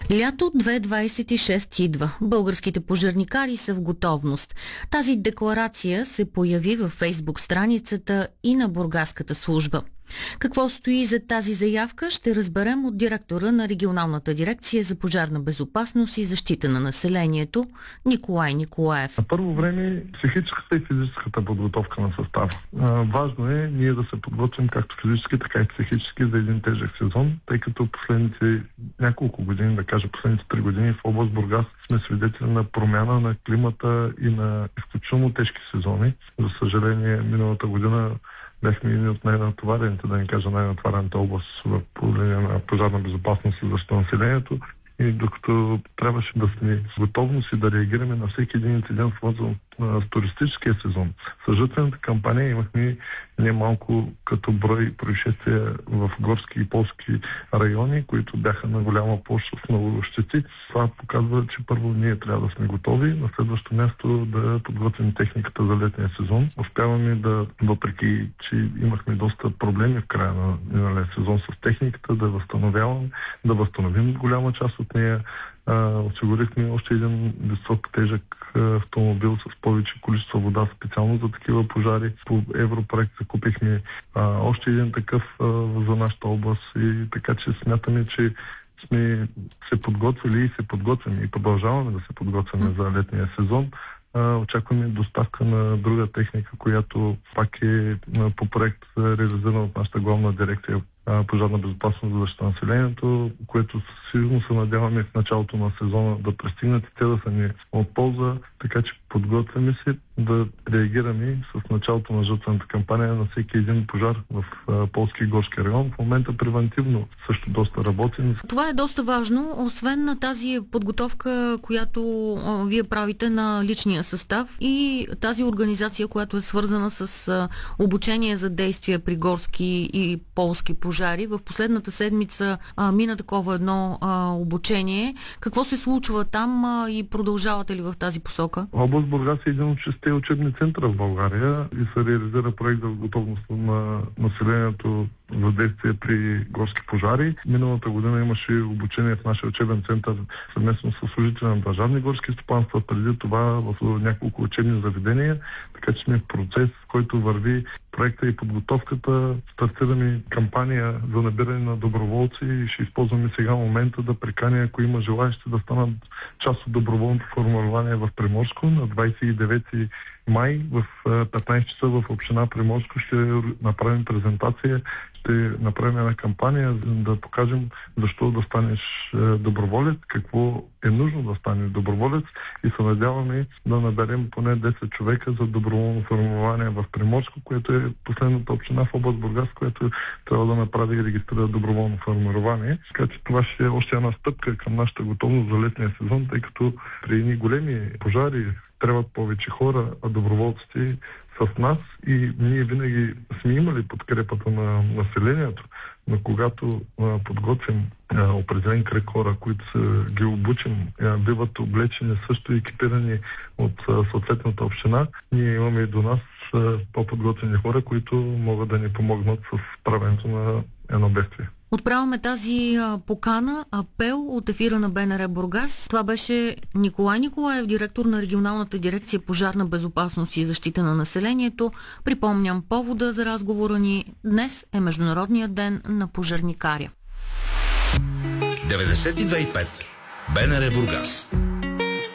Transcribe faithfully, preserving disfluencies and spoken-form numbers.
Лято две хиляди двадесет и шеста идва. Българските пожарникари са в готовност. Тази декларация се появи във Фейсбук страницата и на бургаската служба. Какво стои за тази заявка, ще разберем от директора на регионалната дирекция за пожарна безопасност и защита на населението Николай Николаев. На първо време психическата и физическата подготовка на състава. А, важно е ние да се подготвим както физически, така и психически за един тежък сезон, тъй като последните няколко години, да кажа последните три години в област Бургас сме свидетели на промяна на климата и на изключително тежки сезони. За съжаление, миналата година бяхме един от най-натоварените, да не кажа най-натоварената област в линия на пожарна безопасност и защита на населението. И докато трябваше да сме с готовност и да реагираме на всеки един инцидент в туристическия сезон, съжителната кампания имахме немалко като брой происшествия в горски и полски райони, които бяха на голяма площ с много щети. Това показва, че първо ние трябва да сме готови, на следващо място да подготвим техниката за летния сезон. Успяваме да, въпреки че имахме доста проблеми в края на миналия сезон с техниката, да възстановяваме, да възстановим голяма част от нея. Uh, осигурихме още един висок, тежък uh, автомобил с повече количество вода, специално за такива пожари. По европроект закупихме uh, още един такъв uh, за нашата област и така че смятаме, че сме се подготвили и се подготвяме и продължаваме да се подготвяме за летния сезон. Uh, очакваме доставка на друга техника, която пак е uh, по проект uh, реализирана от нашата главна дирекция пожарна безопасност за защита на населението, което сигурно се надяваме в началото на сезона да пристигнат и те да са ни от полза, така че подготвяме се да реагираме с началото на жълтената кампания на всеки един пожар в а, полски и горски район. В момента превентивно също доста работим. Това е доста важно, освен на тази подготовка, която а, вие правите на личния състав и тази организация, която е свързана с а, обучение за действия при горски и полски пожари. В последната седмица а, мина такова едно а, обучение. Какво се случва там а, и продължавате ли в тази посока? Област Бургас е един от шестте учебни центъра в България и се реализира проект за готовност на населението за действие при горски пожари. Миналата година имаше обучение в нашия учебен център съвместно с служители на държавни горски стопанства, преди това в няколко учебни заведения, така че сме в процес, в който върви проекта и подготовката. Стартираме кампания за набиране на доброволци и ще използваме сега момента да приканя, ако има желаящи да станат част от доброволното формирование в Приморско на двадесет и девети май в петнадесет часа в община Приморско ще направим презентация, ще направим една кампания да покажем защо да станеш доброволец, какво е нужно да станеш доброволец и се надяваме да наберем поне десет човека за доброволно формирование в Приморско, което е последната община в област Бургас, която трябва да направи и регистрира доброволно формирование. Така че това ще е още една стъпка към нашата готовност за летния сезон, тъй като при едни големи пожари трябват повече хора, а доброволците с нас и ние винаги сме имали подкрепата на населението, но когато а, подготвим а, определен кръг хора, които са ги обучим, а, биват облечени също и екипирани от а, съответната община, ние имаме и до нас а, по-подготвени хора, които могат да ни помогнат с правенето на едно бедствие. Отправяме тази а, покана, апел от ефира на БНР Бургас. Това беше Николай Николаев, директор на регионалната дирекция пожарна безопасност и защита на населението. Припомням, повода за разговора ни днес е Международният ден на пожарникаря. деветдесет и две и пет БНР Бургас.